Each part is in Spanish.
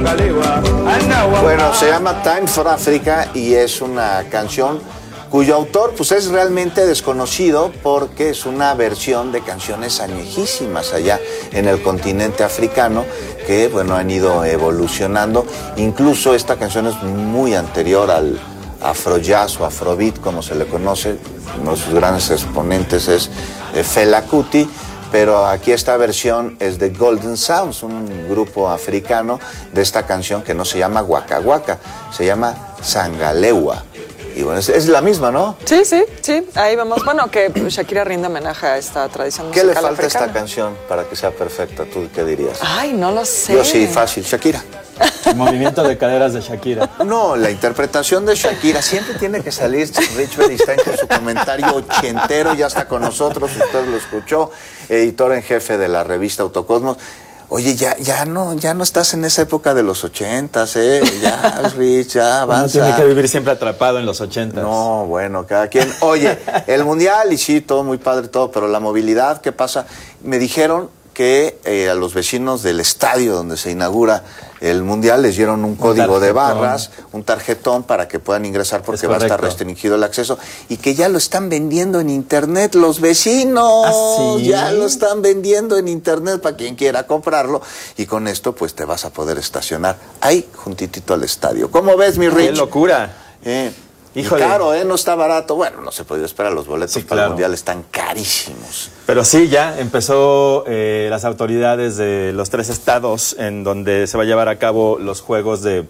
Bueno, se llama Time for Africa y es una canción cuyo autor pues es realmente desconocido porque es una versión de canciones añejísimas allá en el continente africano que, bueno, han ido evolucionando. Incluso esta canción es muy anterior al afrojazz o afrobeat, como se le conoce. Uno de sus grandes exponentes es Fela Kuti, pero aquí esta versión es de Golden Sounds, un grupo africano de esta canción que no se llama Waka Waka, se llama Sangalewa. Y bueno, es la misma, ¿no? Sí, ahí vamos. Bueno, que Shakira rinde homenaje a esta tradición musical ¿Qué le falta africana a esta canción para que sea perfecta? ¿Tú qué dirías? Ay, no lo sé. Yo sí, fácil, Shakira. El movimiento de caderas de Shakira. No, la interpretación de Shakira siempre tiene que salir. Rich Beristain con su comentario ochentero, ya está con nosotros, usted lo escuchó, editor en jefe de la revista Autocosmos. Oye, ya no estás en esa época de los 80s, ya, Rich, ya avanza. No tiene que vivir siempre atrapado en los 80s. No, bueno, cada quien. Oye, el mundial, y sí, todo muy padre, todo, pero la movilidad, ¿qué pasa? Me dijeron que a los vecinos del estadio donde se inaugura el mundial les dieron un código de barras, un tarjetón para que puedan ingresar porque va a estar restringido el acceso y que ya lo están vendiendo en internet los vecinos. ¿Ah, sí? Ya lo están vendiendo en internet para quien quiera comprarlo y con esto pues te vas a poder estacionar ahí juntitito al estadio. ¿Cómo ves, mi Rich? ¡Qué locura! Híjole. Caro, no está barato. Bueno, no se podía esperar, los boletos sí, para el mundial están carísimos. Pero sí, ya empezó las autoridades de los 3 estados en donde se va a llevar a cabo los juegos de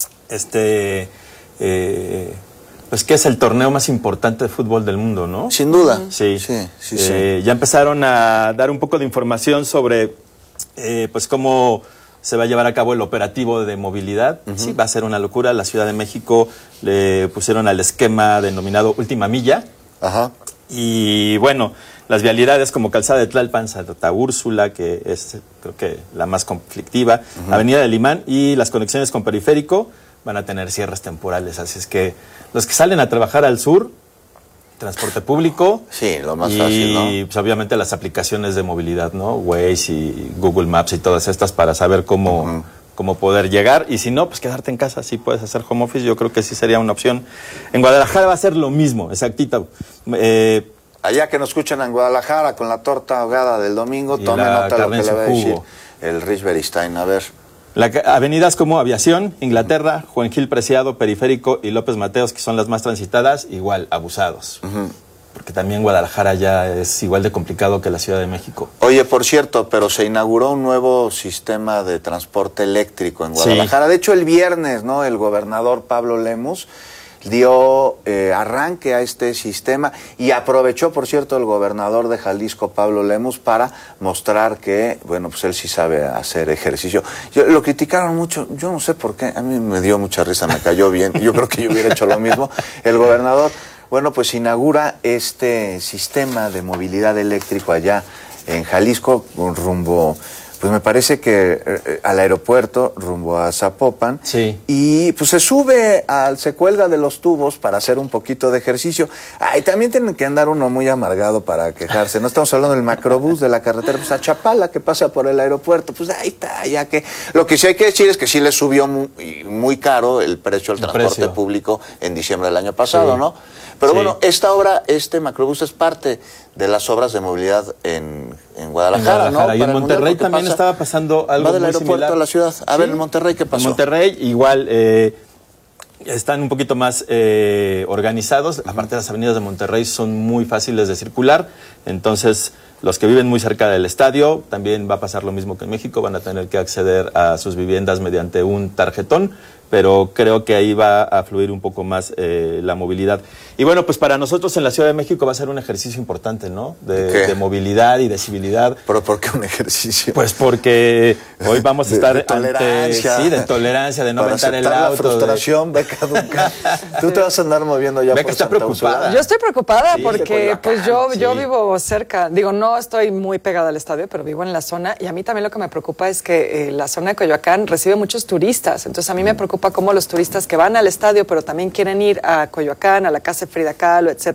pues que es el torneo más importante de fútbol del mundo, ¿no? Sin duda. Sí. Ya empezaron a dar un poco de información sobre pues cómo se va a llevar a cabo el operativo de movilidad. Sí, va a ser una locura. La Ciudad de México le pusieron al esquema denominado Última Milla. Ajá. Y bueno, las vialidades como Calzada de Tlalpan, Santa Úrsula, que es creo que la más conflictiva, Avenida del Limán y las conexiones con Periférico van a tener cierres temporales. Así es que los que salen a trabajar al sur, transporte público. Sí, lo más fácil, ¿no? Y pues, obviamente las aplicaciones de movilidad, ¿no? Waze y Google Maps y todas estas para saber cómo poder llegar. Y si no, pues quedarte en casa. Si puedes hacer home office, yo creo que sí sería una opción. En Guadalajara va a ser lo mismo, exactito. Allá que nos escuchan en Guadalajara con la torta ahogada del domingo, tome nota de lo que le va a decir el Rich Beristain. A ver. Avenidas como Aviación, Inglaterra, Juan Gil Preciado, Periférico y López Mateos, que son las más transitadas, igual, abusados. Porque también Guadalajara ya es igual de complicado que la Ciudad de México. Oye, por cierto, pero se inauguró un nuevo sistema de transporte eléctrico en Guadalajara. Sí. De hecho, el viernes, ¿no? El gobernador Pablo Lemus dio arranque a este sistema y aprovechó, por cierto, el gobernador de Jalisco, Pablo Lemus, para mostrar que, bueno, pues él sí sabe hacer ejercicio. Lo criticaron mucho, yo no sé por qué, a mí me dio mucha risa, me cayó bien, yo creo que yo hubiera hecho lo mismo. El gobernador, bueno, pues inaugura este sistema de movilidad eléctrico allá en Jalisco, rumbo, pues me parece que al aeropuerto, rumbo a Zapopan. Sí. Y pues se cuelga de los tubos para hacer un poquito de ejercicio. Y también tienen que andar uno muy amargado para quejarse. No estamos hablando del macrobús de la carretera, pues a Chapala, que pasa por el aeropuerto. Pues ahí está, ya que... Lo que sí hay que decir es que sí le subió muy caro el precio del transporte público en diciembre del año pasado, ¿no? Pero bueno, esta obra, este macrobús es parte de las obras de movilidad en Guadalajara, ¿no? Y en Monterrey también estaba pasando algo muy similar. Va del aeropuerto a la ciudad. A ver, en Monterrey, ¿qué pasó? En Monterrey igual están un poquito más organizados. Aparte, las avenidas de Monterrey son muy fáciles de circular. Entonces, los que viven muy cerca del estadio, también va a pasar lo mismo que en México. Van a tener que acceder a sus viviendas mediante un tarjetón. Pero creo que ahí va a fluir un poco más la movilidad. Y bueno, pues para nosotros en la Ciudad de México va a ser un ejercicio importante, ¿no? De movilidad y de civilidad. ¿Pero por qué un ejercicio? Pues porque hoy vamos a estar de tolerancia. de tolerancia, de no aventar el auto. La frustración, Beca Duncan. Tú te vas a andar moviendo ya Beca por está preocupada. Yo estoy preocupada porque pues yo vivo cerca. Digo, no estoy muy pegada al estadio, pero vivo en la zona. Y a mí también lo que me preocupa es que la zona de Coyoacán recibe muchos turistas. Entonces a mí me preocupa cómo los turistas que van al estadio, pero también quieren ir a Coyoacán, a la casa de Frida Kahlo, etc.,